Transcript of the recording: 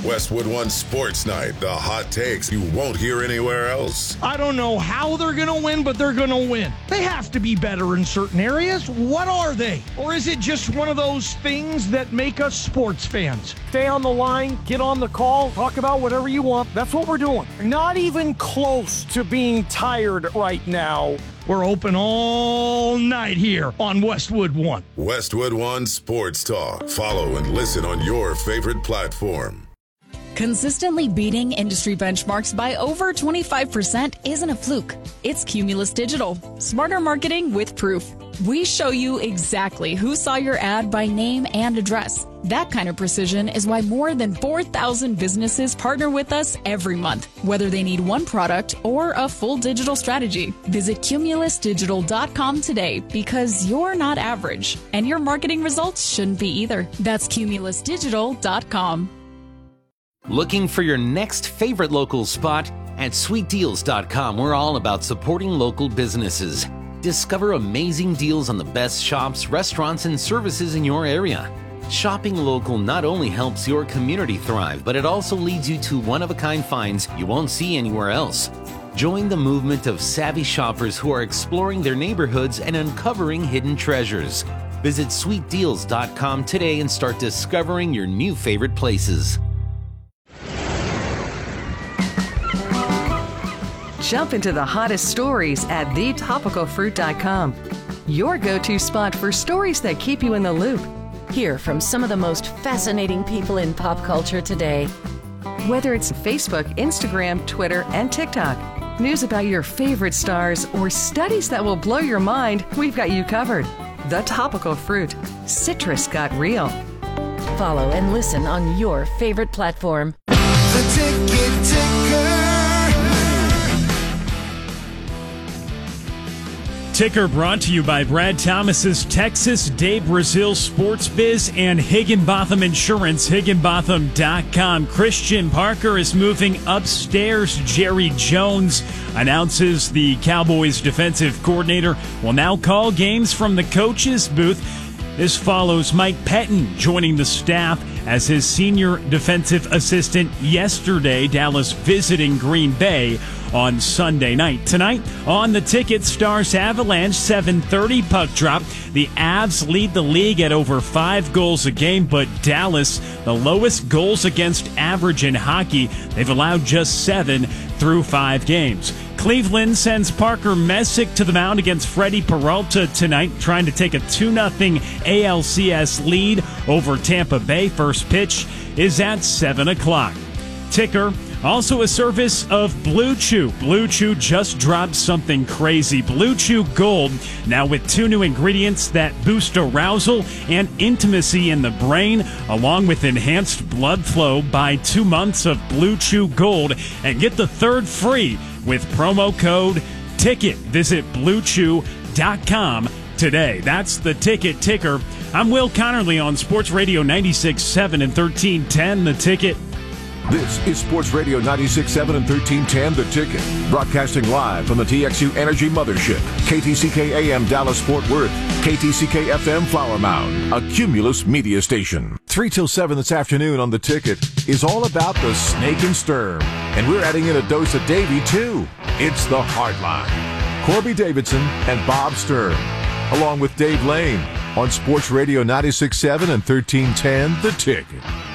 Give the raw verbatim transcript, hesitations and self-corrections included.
Westwood One Sports Night, the hot takes you won't hear anywhere else. I don't know how they're going to win, but they're going to win. They have to be better in certain areas. What are they? Or is it just one of those things that make us sports fans? Stay on the line, get on the call, talk about whatever you want. That's what we're doing. Not even close to being tired right now. We're open all night here on Westwood One. Westwood One Sports Talk. Follow and listen on your favorite platform. Consistently beating industry benchmarks by over twenty-five percent isn't a fluke. It's Cumulus Digital. Smarter marketing with proof. We show you exactly who saw your ad by name and address. That kind of precision is why more than four thousand businesses partner with us every month, whether they need one product or a full digital strategy. Visit cumulus digital dot com today because you're not average, and your marketing results shouldn't be either. That's cumulus digital dot com. Looking for your next favorite local spot? At sweet deals dot com, we're all about supporting local businesses. Discover amazing deals on the best shops, restaurants, and services in your area. Shopping local not only helps your community thrive, but it also leads you to one-of-a-kind finds you won't see anywhere else. Join the movement of savvy shoppers who are exploring their neighborhoods and uncovering hidden treasures. Visit sweet deals dot com today and start discovering your new favorite places. Jump into the hottest stories at the topical fruit dot com. Your go-to spot for stories that keep you in the loop. Hear from some of the most fascinating people in pop culture today. Whether it's Facebook, Instagram, Twitter, and TikTok, news about your favorite stars, or studies that will blow your mind, we've got you covered. The Topical Fruit. Citrus got real. Follow and listen on your favorite platform. The Ticket Ticker. Ticker brought to you by Brad Thomas's Texas Day Brazil Sports Biz and Higginbotham Insurance, higginbotham dot com. Christian Parker is moving upstairs. Jerry Jones announces the Cowboys defensive coordinator will now call games from the coach's booth. This follows Mike Pettin joining the staff as his senior defensive assistant yesterday. Dallas visiting Green Bay on Sunday night. Tonight on the Ticket, Stars Avalanche, seven thirty puck drop. The Avs lead the league at over five goals a game, but Dallas, the lowest goals against average in hockey. They've allowed just seven through five games. Cleveland sends Parker Messick to the mound against Freddie Peralta tonight, trying to take a two nothing A L C S lead over Tampa Bay. First pitch is at seven o'clock. Ticker, also a service of Blue Chew. Blue Chew just dropped something crazy. Blue Chew Gold, now with two new ingredients that boost arousal and intimacy in the brain, along with enhanced blood flow. Buy two months of Blue Chew Gold and get the third free with promo code TICKET. Visit blue chew dot com today. That's the Ticket Ticker. I'm Will Connerly on Sports Radio ninety-six point seven and thirteen ten, The Ticket. This is Sports Radio ninety-six point seven and thirteen ten, The Ticket. Broadcasting live from the T X U Energy Mothership. K T C K A M Dallas Fort Worth. K T C K F M Flower Mound. A Cumulus media station. three till seven this afternoon on The Ticket is all about the snake and sturm. And we're adding in a dose of Davy, too. It's the Hardline. Corby Davidson and Bob Sturm, along with Dave Lane on Sports Radio ninety-six point seven and thirteen ten, The Ticket.